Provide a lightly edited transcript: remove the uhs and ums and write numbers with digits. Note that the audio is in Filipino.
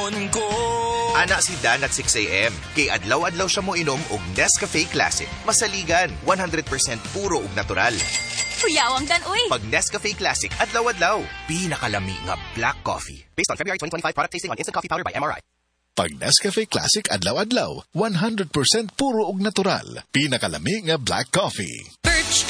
panahon ko. Ana si Dan at 6 a.m. Kay adlaw-adlaw siya mo inom og Nescafe Classic. Masaligan, 100% puro ug natural. Kuyawang Dan, uy! Pag Nescafe Classic, adlaw-adlaw. Pinakalami nga black coffee. Based on February 2025 product tasting on Instant Coffee Powder by MRI. Pag Nescafe Classic adlaw-adlaw, 100% puro ug natural. Pinakalami nga black coffee.